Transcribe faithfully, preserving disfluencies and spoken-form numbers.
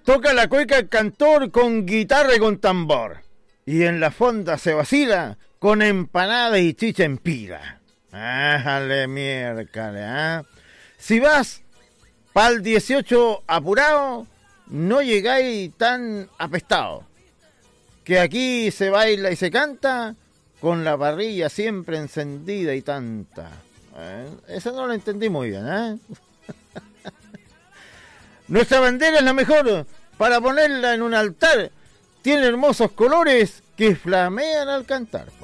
Toca la cueca el cantor con guitarra y con tambor. Y en la fonda se vacila con empanadas y chicha en pila. Ájale, miércale, ¿ah? ¿eh? Si vas pa'l dieciocho apurado, no llegáis tan apestado. Que aquí se baila y se canta con la parrilla siempre encendida y tanta. ¿Eh? Eso no lo entendí muy bien, ¿eh? Nuestra bandera es la mejor para ponerla en un altar. Tiene hermosos colores que flamean al cantar.